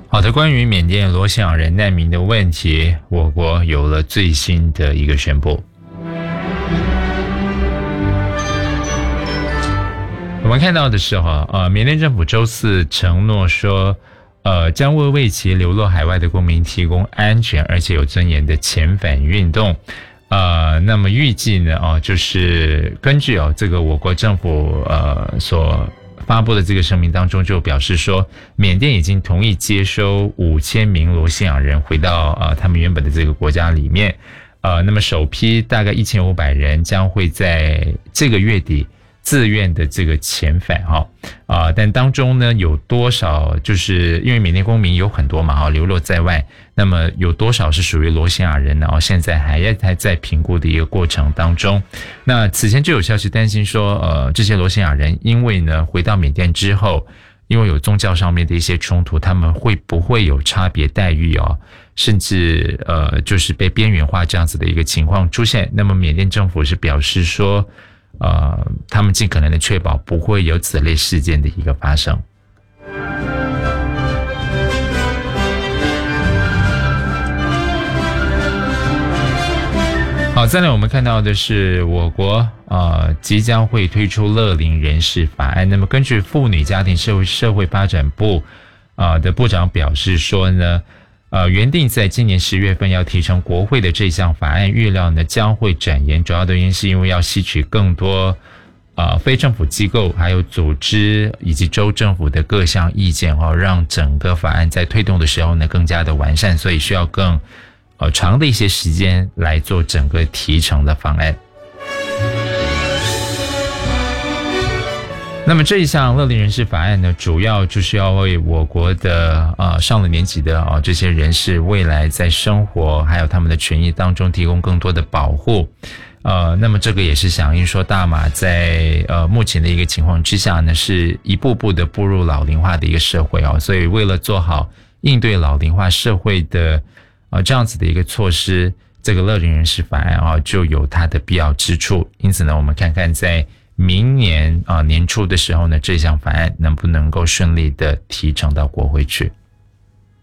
好的，关于缅甸罗兴亚人难民的问题，我国有了最新的一个宣布。我们看到的是缅甸政府周四承诺说，将为其流落海外的公民提供安全而且有尊严的遣返运动。那么预计呢，就是根据这个我国政府所发布的这个声明当中就表示说，缅甸已经同意接收5000名罗兴亚人回到他们原本的这个国家里面。那么首批大概1500人将会在这个月底自愿的这个遣返但当中呢有多少，就是因为缅甸公民有很多嘛流落在外，那么有多少是属于罗兴亚人呢？现在还在评估的一个过程当中。那此前就有消息担心说，这些罗兴亚人因为呢回到缅甸之后，因为有宗教上面的一些冲突，他们会不会有差别待遇甚至就是被边缘化这样子的一个情况出现。那么缅甸政府是表示说，他们尽可能的确保不会有此类事件的一个发生。好，再来我们看到的是我国即将会推出乐龄人士法案。那么根据妇女家庭社会发展部的部长表示说呢，原定在今年10月份要提呈国会的这项法案，预料呢将会展延，主要的原因是因为要吸取更多非政府机构还有组织以及州政府的各项意见让整个法案在推动的时候呢更加的完善，所以需要更长的一些时间来做整个提呈的方案。那么这一项乐龄人士法案呢，主要就是要为我国的上了年纪的这些人士未来在生活还有他们的权益当中提供更多的保护。那么这个也是响应说大马在目前的一个情况之下呢，是一步步的步入老龄化的一个社会所以为了做好应对老龄化社会的这样子的一个措施，这个乐龄人士法案就有它的必要之处。因此呢，我们看看在明年年初的时候呢，这项法案能不能够顺利的提呈到国会去。